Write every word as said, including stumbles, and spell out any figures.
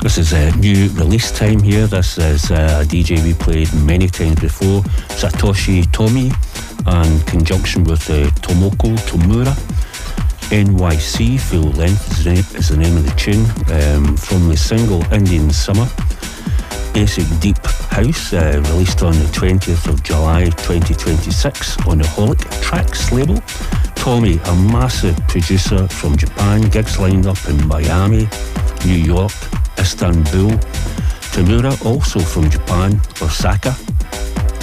This is a new release time here. This is a D J we played many times before, Satoshi Tomi, in conjunction with uh, Tomoko Tomura. N Y C, full length is the name, is the name of the tune, um, from the single Indian Summer. Basic Deep House, uh, released on the twentieth of July twenty twenty-six on the Holic Tracks label. Tommy, a massive producer from Japan, gigs lined up in Miami, New York, Istanbul. Tamura, also from Japan, Osaka,